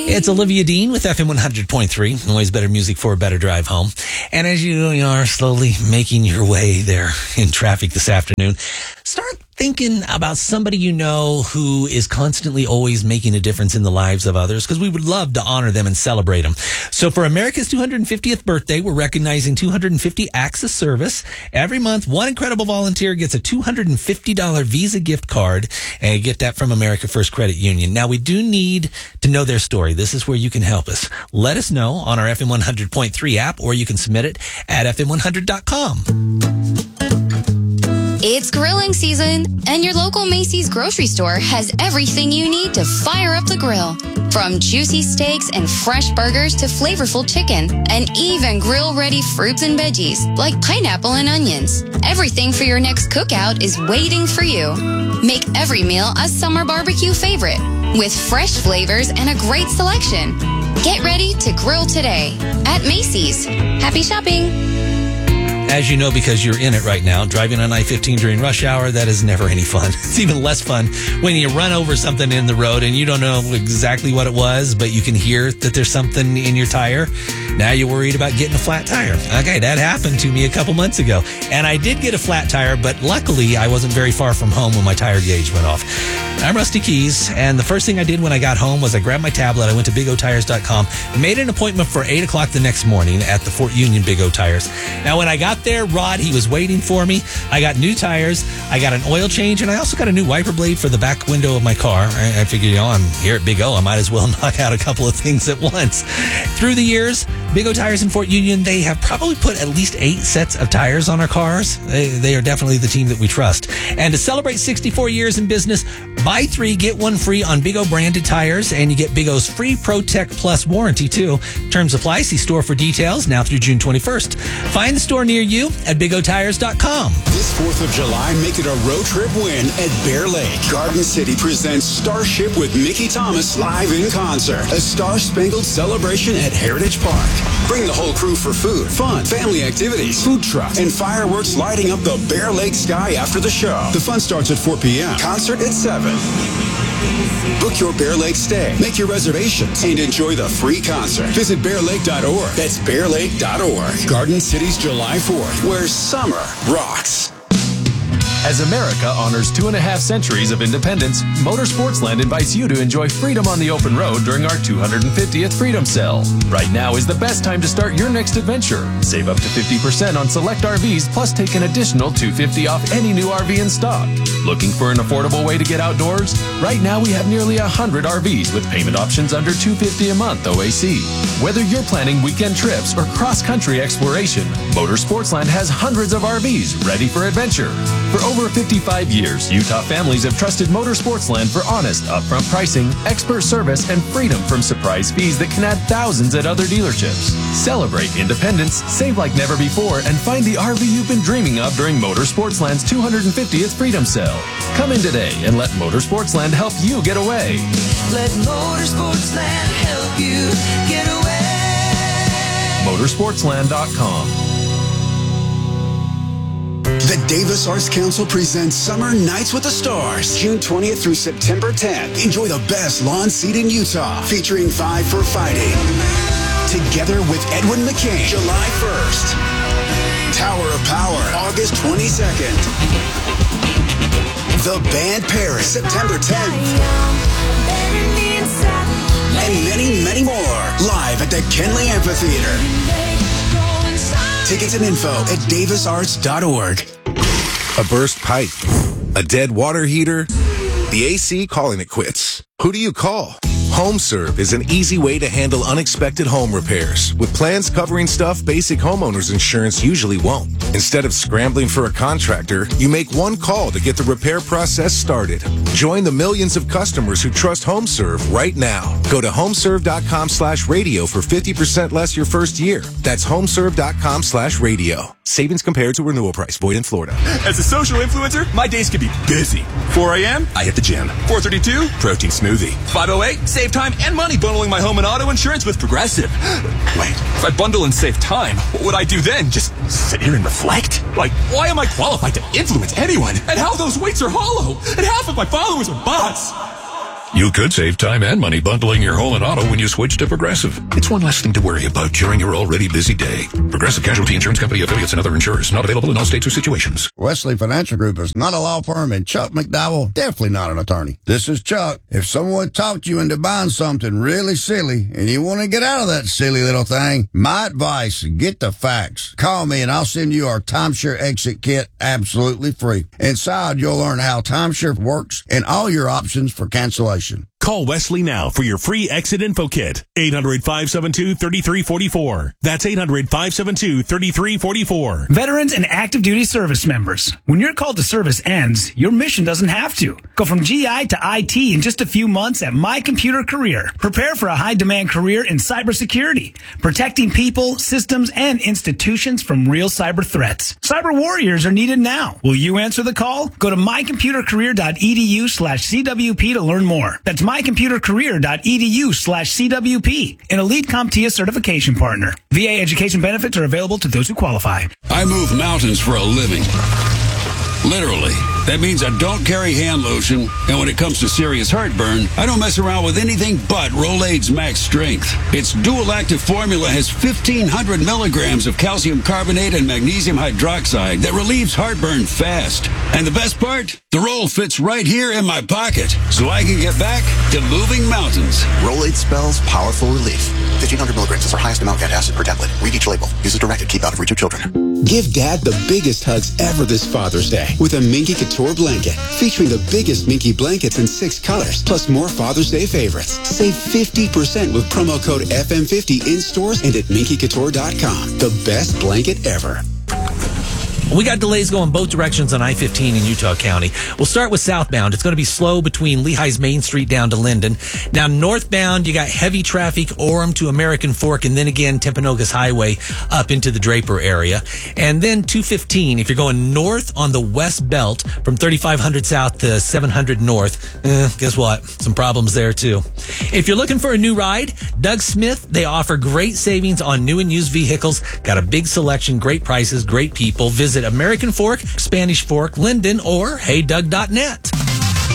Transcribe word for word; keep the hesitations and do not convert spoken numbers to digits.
It's Olivia Dean with F M one hundred point three. Always better music for a better drive home. And as you are slowly making your way there in traffic this afternoon, start thinking about somebody you know who is constantly always making a difference in the lives of others, because we would love to honor them and celebrate them. So for America's two hundred fiftieth birthday, we're recognizing two hundred fifty acts of service. Every month, one incredible volunteer gets a two hundred fifty dollars Visa gift card, and you get that from America First Credit Union. Now, we do need to know their story. This is where you can help us. Let us know on our F M one hundred point three app, or you can submit it at F M one hundred dot com. It's grilling season, and your local Macy's grocery store has everything you need to fire up the grill. From juicy steaks and fresh burgers to flavorful chicken, and even grill-ready fruits and veggies like pineapple and onions. Everything for your next cookout is waiting for you. Make every meal a summer barbecue favorite with fresh flavors and a great selection. Get ready to grill today at Macy's. Happy shopping! As you know, because you're in it right now, driving on I fifteen during rush hour, that is never any fun. It's even less fun when you run over something in the road and you don't know exactly what it was, but you can hear that there's something in your tire. Now you're worried about getting a flat tire. Okay, that happened to me a couple months ago. And I did get a flat tire, but luckily I wasn't very far from home when my tire gauge went off. I'm Rusty Keys, and the first thing I did when I got home was I grabbed my tablet, I went to big o tires dot com, and made an appointment for eight o'clock the next morning at the Fort Union Big O Tires. Now, when I got there, Rod, he was waiting for me. I got new tires, I got an oil change, and I also got a new wiper blade for the back window of my car. I, I figured, you know, I'm here at Big O, I might as well knock out a couple of things at once. Through the years, Big O Tires in Fort Union, they have probably put at least eight sets of tires on our cars. They, they are definitely the team that we trust. And to celebrate sixty-four years in business, buy three, get one free on Big O branded tires, and you get Big O's free ProTech Plus warranty, too. Terms apply. See store for details now through June twenty-first. Find the store near you at big o tires dot com. This fourth of July, make it a road trip win at Bear Lake. Garden City presents Starship with Mickey Thomas live in concert. A star-spangled celebration at Heritage Park. Bring the whole crew for food, fun, family activities, food trucks, and fireworks lighting up the Bear Lake sky after the show. The fun starts at four p.m. Concert at seven. Book your Bear Lake stay, make your reservations, and enjoy the free concert. Visit bear lake dot org. That's bear lake dot org. Garden City's July fourth, where summer rocks. As America honors two and a half centuries of independence, Motorsportsland invites you to enjoy freedom on the open road during our two hundred fiftieth Freedom Sale. Right now is the best time to start your next adventure. Save up to fifty percent on select R Vs, plus take an additional two hundred fifty dollars off any new R V in stock. Looking for an affordable way to get outdoors? Right now we have nearly one hundred R Vs with payment options under two hundred fifty dollars a month O A C. Whether you're planning weekend trips or cross-country exploration, Motorsportsland has hundreds of R Vs ready for adventure. For over fifty-five years, Utah families have trusted Motorsportsland for honest, upfront pricing, expert service, and freedom from surprise fees that can add thousands at other dealerships. Celebrate independence, save like never before, and find the R V you've been dreaming of during Motorsportsland's two hundred fiftieth Freedom Sale. Come in today and let Motorsportsland help you get away. Let Motorsportsland help you get away. Motorsportsland dot com. The Davis Arts Council presents Summer Nights with the Stars, June twentieth through September tenth. Enjoy the best lawn seat in Utah, featuring Five for Fighting. Together with Edwin McCain, July first. Tower of Power, August twenty-second. The Band Paris, September tenth. And many, many more, live at the Kenley Amphitheater. Tickets and info at davis arts dot org. A burst pipe, a dead water heater, the A C calling it quits. Who do you call? HomeServe is an easy way to handle unexpected home repairs, with plans covering stuff basic homeowners insurance usually won't. Instead of scrambling for a contractor, you make one call to get the repair process started. Join the millions of customers who trust HomeServe right now. Go to homeserve dot com slash radio for fifty percent less your first year. That's homeserve dot com slash radio. Savings compared to renewal price. Void in Florida. As a social influencer, my days can be busy. four a.m., I hit the gym. four thirty-two, protein smoothie. five oh eight, save time and money bundling my home and auto insurance with Progressive. Wait, if I bundle and save time, what would I do then? Just sit here and reflect? Like, why am I qualified to influence anyone? And how those weights are hollow? And half of my followers are bots. You could save time and money bundling your home and auto when you switch to Progressive. It's one less thing to worry about during your already busy day. Progressive Casualty Insurance Company affiliates and other insurers. Not available in all states or situations. Wesley Financial Group is not a law firm, and Chuck McDowell definitely not an attorney. This is Chuck. If someone talked you into buying something really silly and you want to get out of that silly little thing, my advice, get the facts. Call me and I'll send you our timeshare exit kit absolutely free. Inside, you'll learn how timeshare works and all your options for cancellation. Call Wesley now for your free exit info kit. eight hundred, five seven two, three three four four. That's eight hundred, five seven two, three three four four. Veterans and active duty service members. When your call to service ends, your mission doesn't have to. Go from G I to I T in just a few months at My Computer Career. Prepare for a high-demand career in cybersecurity, protecting people, systems, and institutions from real cyber threats. Cyber warriors are needed now. Will you answer the call? Go to mycomputercareer.edu slash CWP to learn more. That's mycomputercareer.edu slash CWP, an elite CompTIA certification partner. V A education benefits are available to those who qualify. I move mountains for a living. Literally. That means I don't carry hand lotion, and when it comes to serious heartburn, I don't mess around with anything but Rolaids Max Strength. Its dual-active formula has fifteen hundred milligrams of calcium carbonate and magnesium hydroxide that relieves heartburn fast. And the best part? The roll fits right here in my pocket, so I can get back to moving mountains. Rolaids spells powerful relief. fifteen hundred milligrams is our highest amount of acid per tablet. Read each label. Use as directed. Keep out of reach of children. Give Dad the biggest hugs ever this Father's Day with a Minky Couture blanket, featuring the biggest Minky blankets in six colors, plus more Father's Day favorites. Save fifty percent with promo code F M fifty in stores and at minky couture dot com. The best blanket ever. We got delays going both directions on I fifteen in Utah County. We'll start with southbound. It's going to be slow between Lehigh's Main Street down to Linden. Now, northbound, you got heavy traffic, Orem to American Fork, and then again, Timpanogos Highway up into the Draper area. And then two fifteen, if you're going north on the west belt from thirty-five hundred south to seven hundred north, eh, guess what? Some problems there, too. If you're looking for a new ride, Doug Smith, they offer great savings on new and used vehicles. Got a big selection, great prices, great people. Visit American Fork, Spanish Fork, Linden, or hey doug dot net.